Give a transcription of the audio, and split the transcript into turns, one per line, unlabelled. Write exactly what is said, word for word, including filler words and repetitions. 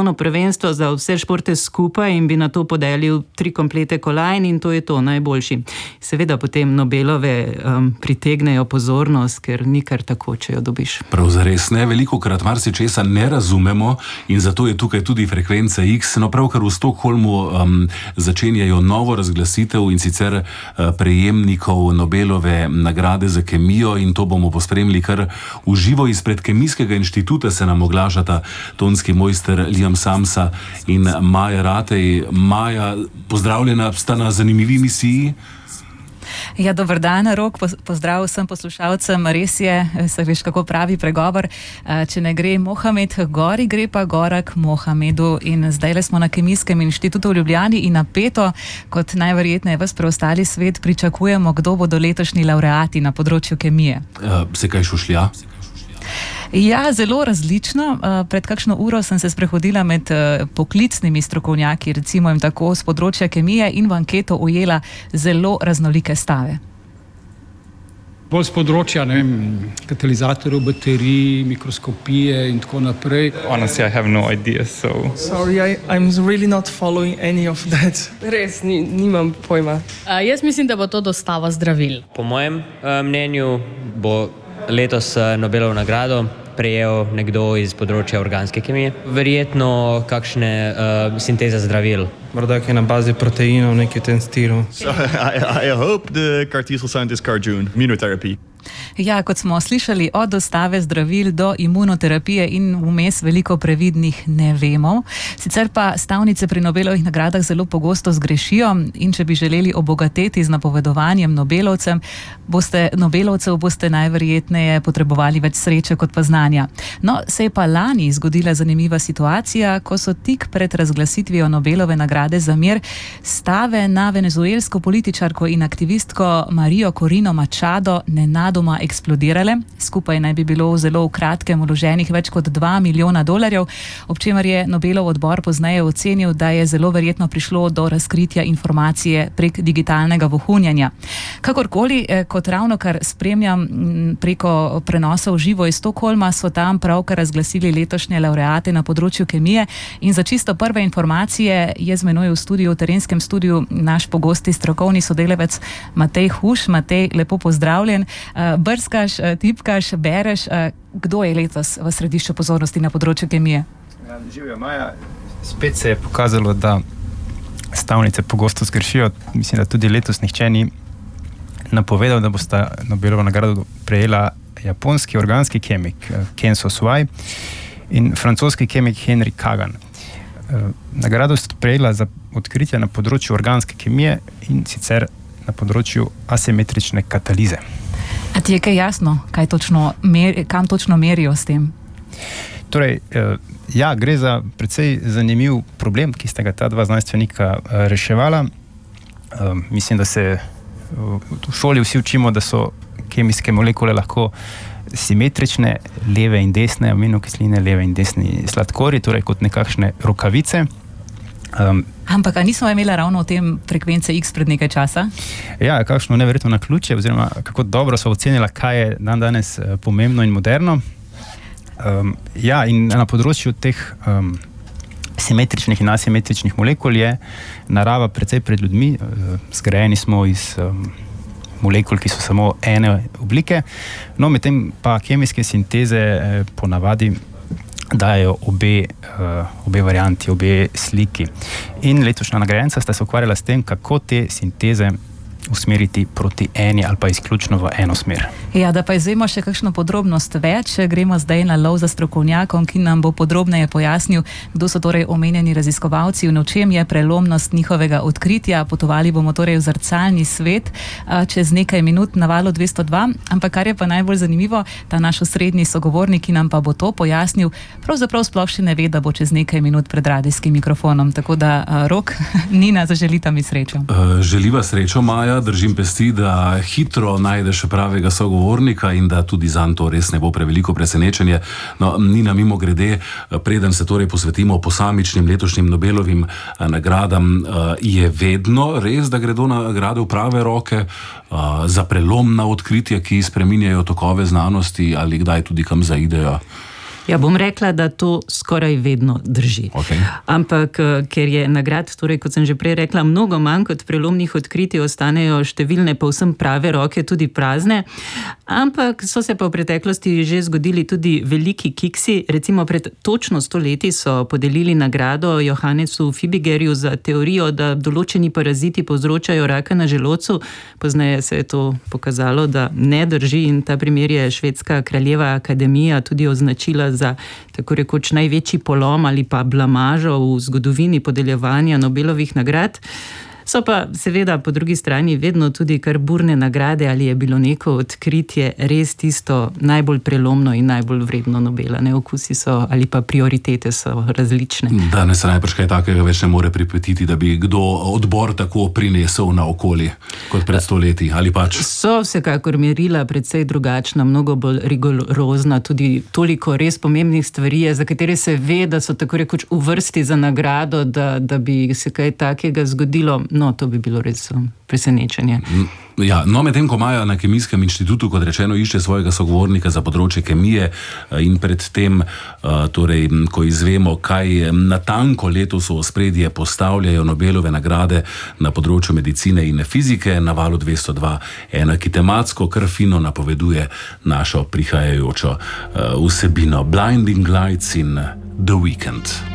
svetovno prvenstvo za vse športe skupaj in bi na to podelil tri komplete kolajn in to je to, najboljši. Seveda potem Nobelove um, pritegnejo pozornost, ker ni kar tako, če jo dobiš.
Prav zares ne, veliko krat marsičesa ne razumemo in zato je tukaj tudi frekvenca X. No, pravkar v Stockholmu um, začenjajo novo razglasitev in sicer uh, prejemnikov Nobelove nagrade za kemijo in to bomo pospremili kar v živo. Izpred Kemijskega inštituta se nam oglašata tonski mojster Liam Samsa in Maja Ratej. Maja, pozdravljena, sta na zanimivi misiji.
Ja, dober dan, Rok, pozdrav vsem poslušalcem. Res je, se veš, kako pravi pregovor, če ne gre Mohamed gori, gre pa gora k Mohamedu. In zdaj smo na Kemijskem inštitutu v Ljubljani in napeto, kot najverjetneje ves preostali svet, pričakujemo, kdo bodo letošnji laureati na področju kemije.
Uh, se kaj šušlja?
Ja, zelo različno. Pred kakšno uro sem se sprehodila med poklicnimi strokovnjaki, recimo jim tako z področja kemije, in v anketo ujela zelo raznolike stave.
Bolj z področja, ne vem, katalizatorjev, baterij, mikroskopije in tako naprej.
Honestly, I have no idea, so...
Sorry, I, I'm really not following any of that.
Res, ni, nimam pojma. Uh, jaz mislim, da bo to dostava zdravil.
Po mojem uh, mnenju bo letos uh, Nobelovo nagrado prejel nekdo iz področja organske kemije. Verjetno kakšne uh, sinteze zdravil.
Morda kaj na bazi proteinov, nekaj v tem stilu.
So, I, I hope the Cartesial scientist Carjun, immunotherapy.
Ja, kot smo slišali, od dostave zdravil do imunoterapije in vmes veliko previdnih ne vemo. Sicer pa stavnice pri Nobelovih nagradah zelo pogosto zgrešijo in če bi želeli obogateti z napovedovanjem Nobelovcem, boste, Nobelovcev boste najverjetneje potrebovali več sreče kot pa znanja. No, se je pa lani zgodila zanimiva situacija, ko so tik pred razglasitvijo Nobelove nagrade za mir stave na venezuelsko političarko in aktivistko Marijo Corina Machado nenadoma doma eksplodirale. Skupaj naj bi bilo v zelo kratkem vloženih več kot dva milijona dolarjev, ob čemer je Nobelov odbor pozneje ocenil, da je zelo verjetno prišlo do razkritja informacije prek digitalnega vohunjanja. Kakorkoli, kot ravnokar spremljam preko prenosov živo iz Stockholma, so tam pravkar razglasili letošnje laureate na področju kemije in za čisto prve informacije je z menoj v studiu, v terenskem studiu, naš pogosti strokovni sodelavec Matej Huš. Matej, lepo pozdravljen. Brskaš, tipkaš, bereš, kdo je letos v središču pozornosti na področju kemije?
Ja, živijo, Maja. Spet se je pokazalo, da stavnice pogosto zgrešijo. Mislim, da tudi letos nihče ni napovedal, da bosta Nobelovo nagrado prejela japonski organski kemik Kenzo Suai in francoski kemik Henry Kagan. Nagrado sta prejela za odkritje na področju organske kemije in sicer na področju asimetrične katalize.
A ti je kaj jasno, kaj točno meri, kam točno merijo s tem?
Torej, ja, gre za precej zanimiv problem, ki sta ga ta dva znanstvenika reševala. Mislim, da se v šoli vsi učimo, da so kemijske molekule lahko simetrične, leve in desne aminokisline, leve in desni sladkorji, torej kot nekakšne rokavice. Um,
Ampak, a nismo imeli ravno v tem frekvence X pred nekaj časa?
Ja, kakšno neverjetno naključje, oziroma kako dobro so ocenila, kaj je dan danes uh, pomembno in moderno. Um, ja, in na področju teh um, simetričnih in asimetričnih molekul je narava precej pred ljudmi. Uh, zgrajeni smo iz um, molekul, ki so samo ene oblike. No, medtem pa kemijske sinteze eh, ponavadi dajo obe, uh, obe varianti, obe sliki. In letošnja nagrajenca sta se ukvarjala s tem, kako te sinteze usmeriti proti eni ali pa izključno v eno smer.
Ja, da pa izvemo še kakšno podrobnost več, gremo zdaj na lov za strokovnjakom, ki nam bo podrobneje pojasnil, kdo so torej omenjeni raziskovalci in v čem je prelomnost njihovega odkritja. Potovali bomo torej v zrcalni svet čez nekaj minut na valu dvesto dva, ampak kar je pa najbolj zanimivo, ta naš osrednji sogovornik, ki nam pa bo to pojasnil, pravzaprav sploh še ne ve, da bo čez nekaj minut pred radijskim mikrofonom. Tako da, Rok, Nina, zaželita mi srečo.
Uh, želiva srečo, Maja. Držim pesti, da hitro najdeš pravega sogovornika in da tudi zanj to res ne bo preveliko presenečenje. No, Nina, mimo grede, preden se torej posvetimo posamičnim letošnjim Nobelovim nagradam, je vedno res, da gredo nagrade v prave roke za prelomna odkritja, ki spreminjajo tokove znanosti, ali kdaj tudi kam zaidejo?
Ja, bom rekla, da to skoraj vedno drži.
Okay.
Ampak, ker je nagrad, torej, kot sem že prej rekla, mnogo manj kot prelomnih odkritij, ostanejo številne povsem prave roke, tudi prazne. Ampak so se pa v preteklosti že zgodili tudi veliki kiksi. Recimo pred točno sto leti so podelili nagrado Johannesu Fibigerju za teorijo, da določeni paraziti povzročajo raka na želodcu. Poznaje se je to pokazalo, da ne drži, in ta primer je švedska kraljeva akademija tudi označila za tako rekoč največji polom ali pa blamažo v zgodovini podeljevanja Nobelovih nagrad. So pa seveda po drugi strani vedno tudi kar burne nagrade, ali je bilo neko odkritje res tisto najbolj prelomno in najbolj vredno Nobela. Ne, okusi so ali pa prioritete so različne.
Danes najbrž kaj takega več ne more pripetiti, da bi kdo odbor tako prinesel na okoli kot pred stoletji, ali pač?
So vsekakor merila precej drugačna, mnogo bolj rigorozna, tudi toliko res pomembnih stvari, za katere se ve, da so tako rekoč v vrsti za nagrado, da, da bi se kaj takega zgodilo. No, to bi bilo res presenečenje.
Ja, no, medtem ko Maja na Kemijskem inštitutu, kot rečeno, išče svojega sogovornika za področje kemije in predtem, torej, ko izvemo, kaj natanko letos v ospredje postavljajo Nobelove nagrade na področju medicine in fizike, na Valu dvesto dva ena, ki tematsko kar fino napoveduje našo prihajajočo vsebino. Blinding Lights in The Weeknd.